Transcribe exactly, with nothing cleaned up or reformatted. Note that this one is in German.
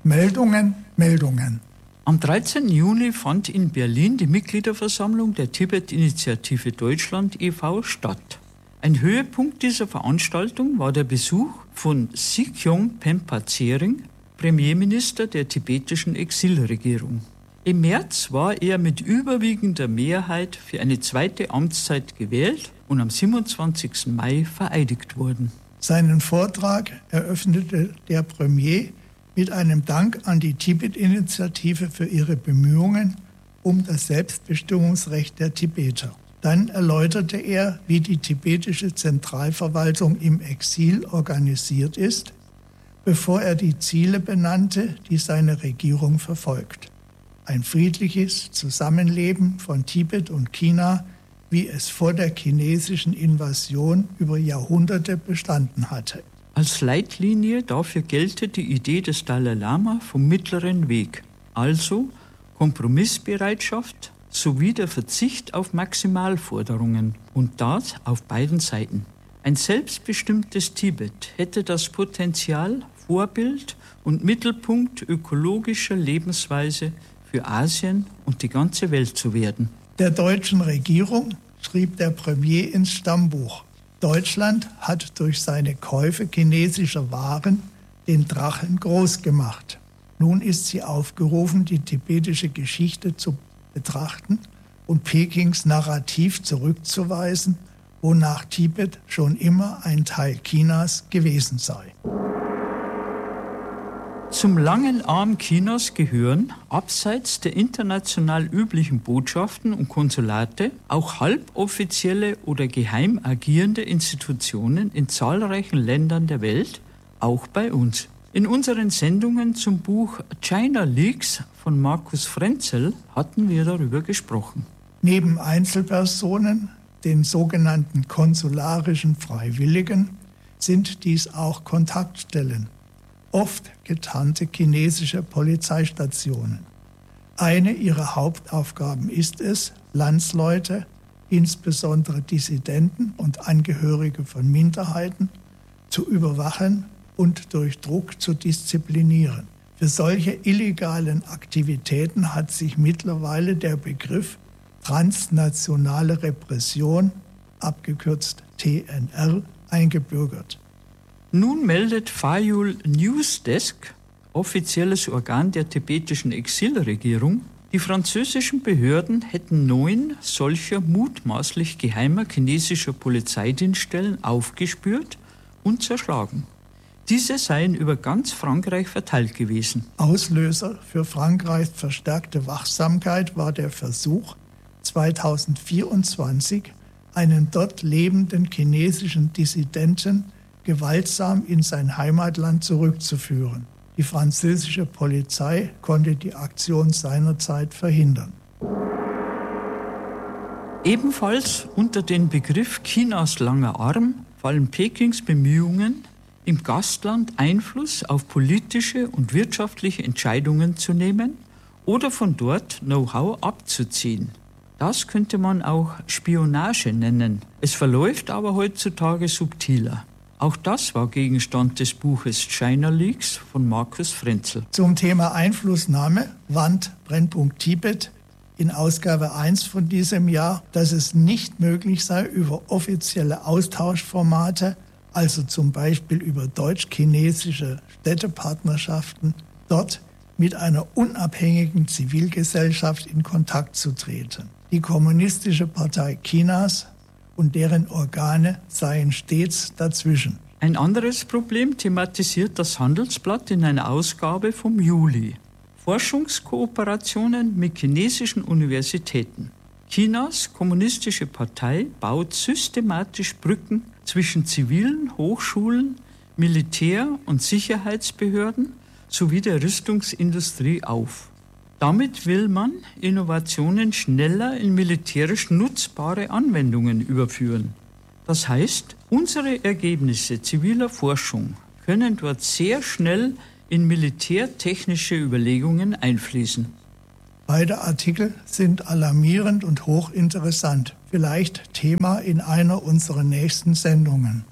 Meldungen, Meldungen. Am dreizehnten Juni fand in Berlin die Mitgliederversammlung der Tibet-Initiative Deutschland e V statt. Ein Höhepunkt dieser Veranstaltung war der Besuch von Sikyong Pempa Tsering, Premierminister der tibetischen Exilregierung. Im März war er mit überwiegender Mehrheit für eine zweite Amtszeit gewählt und am siebenundzwanzigsten Mai vereidigt worden. Seinen Vortrag eröffnete der Premier mit einem Dank an die Tibet-Initiative für ihre Bemühungen um das Selbstbestimmungsrecht der Tibeter. Dann erläuterte er, wie die tibetische Zentralverwaltung im Exil organisiert ist, bevor er die Ziele benannte, die seine Regierung verfolgt. Ein friedliches Zusammenleben von Tibet und China, wie es vor der chinesischen Invasion über Jahrhunderte bestanden hatte. Als Leitlinie dafür gelte die Idee des Dalai Lama vom mittleren Weg, also Kompromissbereitschaft sowie der Verzicht auf Maximalforderungen und das auf beiden Seiten. Ein selbstbestimmtes Tibet hätte das Potenzial, Vorbild und Mittelpunkt ökologischer Lebensweise für Asien und die ganze Welt zu werden. Der deutschen Regierung schrieb der Premier ins Stammbuch: Deutschland hat durch seine Käufe chinesischer Waren den Drachen groß gemacht. Nun ist sie aufgerufen, die tibetische Geschichte zu betrachten und Pekings Narrativ zurückzuweisen, wonach Tibet schon immer ein Teil Chinas gewesen sei. Zum langen Arm Chinas gehören, abseits der international üblichen Botschaften und Konsulate, auch halboffizielle oder geheim agierende Institutionen in zahlreichen Ländern der Welt, auch bei uns. In unseren Sendungen zum Buch China Leaks von Markus Frenzel hatten wir darüber gesprochen. Neben Einzelpersonen, den sogenannten konsularischen Freiwilligen, sind dies auch Kontaktstellen, oft getarnte chinesische Polizeistationen. Eine ihrer Hauptaufgaben ist es, Landsleute, insbesondere Dissidenten und Angehörige von Minderheiten, zu überwachen und durch Druck zu disziplinieren. Für solche illegalen Aktivitäten hat sich mittlerweile der Begriff transnationale Repression, abgekürzt T N R, eingebürgert. Nun meldet Fayul Newsdesk, offizielles Organ der tibetischen Exilregierung, die französischen Behörden hätten neun solcher mutmaßlich geheimer chinesischer Polizeidienststellen aufgespürt und zerschlagen. Diese seien über ganz Frankreich verteilt gewesen. Auslöser für Frankreichs verstärkte Wachsamkeit war der Versuch, zweitausendvierundzwanzig einen dort lebenden chinesischen Dissidenten gewaltsam in sein Heimatland zurückzuführen. Die französische Polizei konnte die Aktion seinerzeit verhindern. Ebenfalls unter den Begriff Chinas langer Arm fallen Pekings Bemühungen, im Gastland Einfluss auf politische und wirtschaftliche Entscheidungen zu nehmen oder von dort Know-how abzuziehen. Das könnte man auch Spionage nennen. Es verläuft aber heutzutage subtiler. Auch das war Gegenstand des Buches China Leaks von Markus Frenzel. Zum Thema Einflussnahme warnt Brennpunkt Tibet in Ausgabe eins von diesem Jahr, dass es nicht möglich sei, über offizielle Austauschformate, also zum Beispiel über deutsch-chinesische Städtepartnerschaften, dort mit einer unabhängigen Zivilgesellschaft in Kontakt zu treten. Die Kommunistische Partei Chinas und deren Organe seien stets dazwischen. Ein anderes Problem thematisiert das Handelsblatt in einer Ausgabe vom Juli. Forschungskooperationen mit chinesischen Universitäten. Chinas Kommunistische Partei baut systematisch Brücken zwischen zivilen Hochschulen, Militär- und Sicherheitsbehörden sowie der Rüstungsindustrie auf. Damit will man Innovationen schneller in militärisch nutzbare Anwendungen überführen. Das heißt, unsere Ergebnisse ziviler Forschung können dort sehr schnell in militärtechnische Überlegungen einfließen. Beide Artikel sind alarmierend und hochinteressant, vielleicht Thema in einer unserer nächsten Sendungen.